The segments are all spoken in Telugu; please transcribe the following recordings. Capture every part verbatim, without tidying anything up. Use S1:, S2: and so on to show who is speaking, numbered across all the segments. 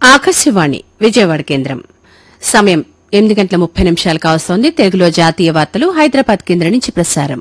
S1: ఆకాశవాణి విజయవాడ కేంద్రం సమయం ఎనిమిది గంటల ముప్పై నిమిషాలు కావస్తోంది. తెలుగులో జాతీయ వార్తలు హైదరాబాద్ కేంద్రం నుంచి ప్రసారం.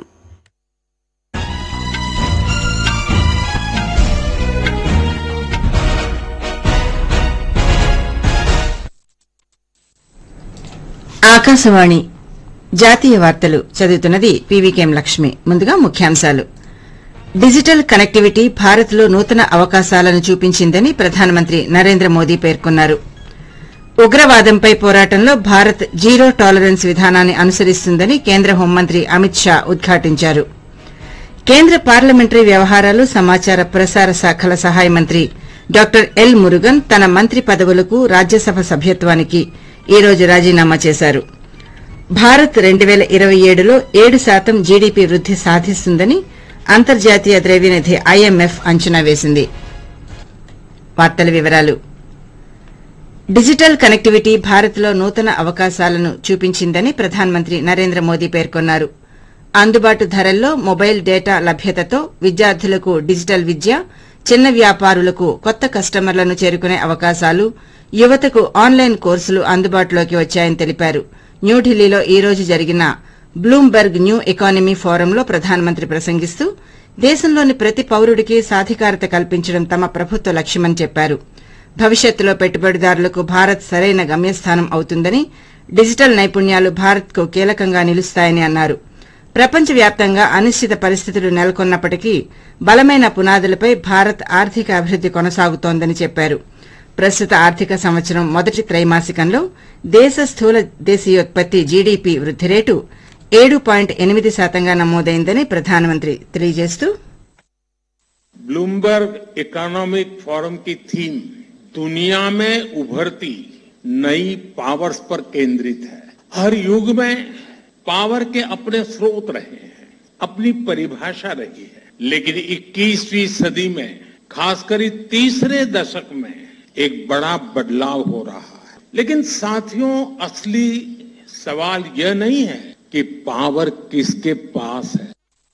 S2: ఆకాశవాణి జాతీయ వార్తలు చదువుతున్నది పీవీకేఎం లక్ష్మి. ముందుగా ముఖ్యాంశాలు. డిజిటల్ కనెక్టివిటీ భారత్లో నూతన అవకాశాలను చూపించిందని ప్రధానమంత్రి నరేంద్ర మోదీ పేర్కొన్నారు. ఉగ్రవాదంపై పోరాటంలో భారత్ జీరో టాలరెన్స్ విధానాన్ని అనుసరిస్తుందని కేంద్ర హోంమంత్రి అమిత్ షా ఉద్ఘాటించారు. కేంద్ర పార్లమెంటరీ వ్యవహారాలు సమాచార ప్రసార శాఖల సహాయ మంత్రి డాక్టర్ ఎల్ మురుగన్ తన మంత్రి పదవులకు రాజ్యసభ సభ్యత్వానికి ఈ రోజు రాజీనామా చేశారు. భారత్ రెండు పేల ఇరవై ఏడులో ఏడు శాతం జీడీపీ వృద్ది సాధిస్తుందని అంతర్జాతీయ ద్రవ్యనిధి ఐఎంఎఫ్ అంచనా వేసింది. వార్తల వివరాలు. డిజిటల్ కనెక్టివిటీ భారత్లో నూతన అవకాశాలను చూపించిందని ప్రధానమంత్రి నరేంద్ర మోదీ పేర్కొన్నారు. అందుబాటు ధరల్లో మొబైల్ డేటా లభ్యతతో విద్యార్థులకు డిజిటల్ విద్య, చిన్న వ్యాపారులకు కొత్త కస్టమర్లను చేరుకునే అవకాశాలు, యువతకు ఆన్లైన్ కోర్సులు అందుబాటులోకి వచ్చాయని తెలిపారు. న్యూఢిల్లీలో ఈ రోజు జరిగిన బ్లూంబెర్గ్ న్యూ ఎకానమీ ఫోరంలో ప్రధానమంత్రి ప్రసంగిస్తూ దేశంలోని ప్రతి పౌరుడికి సాధికారత కల్పించడం తమ ప్రభుత్వ లక్ష్యమని చెప్పారు. భవిష్యత్తులో పెట్టుబడిదారులకు భారత్ సరైన గమ్యస్థానం అవుతుందని, డిజిటల్ నైపుణ్యాలు భారత్కు కీలకంగా నిలుస్తాయని అన్నారు. ప్రపంచవ్యాప్తంగా అనిశ్చిత పరిస్థితులు నెలకొన్నప్పటికీ బలమైన పునాదులపై భారత్ ఆర్థిక అభివృద్ది కొనసాగుతోందని చెప్పారు. ప్రస్తుత ఆర్థిక సంవత్సరం మొదటి త్రైమాసికంలో దేశ స్థూల దేశీయోత్పత్తి జీడీపీ వృద్ది రేటు ఏడు పాయింట్ ఎనిమిది శాతంగా నమోదైందని ప్రధానమంత్రి తెలియజేస్తూ
S3: ब्लूमबर्ग इकोनॉमिक फोरम की थीम दुनिया में उभरती नई पावर्स पर केंद्रित है. हर युग में पावर के अपने स्रोत रहे हैं, अपनी परिभाषा रही है, लेकिन इक्कीसवीं सदी में खासकर तीसरे दशक में एक बड़ा बदलाव हो रहा है. लेकिन साथियों, असली सवाल यह नहीं है कि पावर किसके पास है.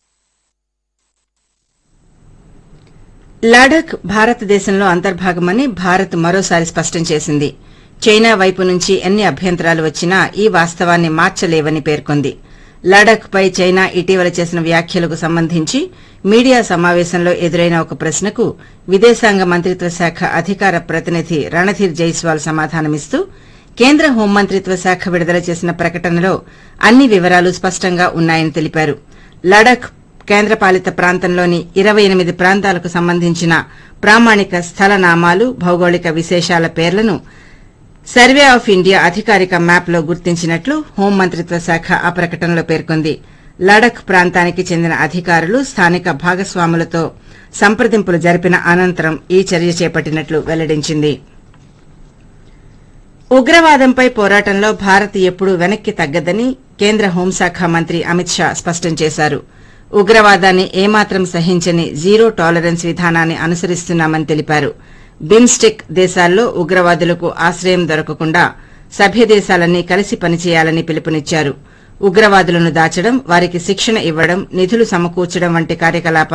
S2: లడాక్ భారతదేశంలో అంతర్భాగమని భారత్ మరోసారి స్పష్టం చేసింది. చైనా వైపు నుంచి ఎన్ని అభ్యంతరాలు వచ్చినా ఈ వాస్తవాన్ని మార్చలేవని పేర్కొంది. లడాఖ్పై చైనా ఇటీవల చేసిన వ్యాఖ్యలకు సంబంధించి మీడియా సమావేశంలో ఎదురైన ఒక ప్రశ్నకు విదేశాంగ మంత్రిత్వ శాఖ అధికార ప్రతినిధి రణధీర్ జైస్వాల్ సమాధానమిస్తూ కేంద్ర హోంమంత్రిత్వ శాఖ విడుదల చేసిన ప్రకటనలో అన్ని వివరాలు స్పష్టంగా ఉన్నాయని తెలిపారు. లడాక్ కేంద్రపాలిత ప్రాంతంలోని ఇరవై ఎనిమిది ప్రాంతాలకు సంబంధించిన ప్రామాణిక స్థలనామాలు, భౌగోళిక విశేషాల పేర్లను సర్వే ఆఫ్ ఇండియా అధికారిక మ్యాప్లో గుర్తించినట్లు హోంమంత్రిత్వ శాఖ ఆ ప్రకటనలో పేర్కొంది. లడాక్ ప్రాంతానికి చెందిన అధికారులు స్థానిక భాగస్వాములతో సంప్రదింపులు జరిపిన అనంతరం ఈ చర్య చేపట్టినట్లు వెల్లడించింది. ఉగ్రవాదంపై పోరాటంలో భారత్ ఎప్పుడూ వెనక్కి తగ్గదని కేంద్ర హోంశాఖ మంత్రి అమిత్ షా స్పష్టం చేశారు. ఉగ్రవాదాన్ని ఏమాత్రం సహించని జీరో టాలరెన్స్ విధానాన్ని అనుసరిస్తున్నామని తెలిపారు. బిమ్స్టెక్ దేశాల్లో ఉగ్రవాదులకు ఆశ్రయం దొరకకుండా సభ్య దేశాలన్నీ కలిసి పనిచేయాలని పిలుపునిచ్చారు. ఉగ్రవాదులను దాచడం, వారికి శిక్షణ ఇవ్వడం, నిధులు సమకూర్చడం వంటి కార్యకలాపాలు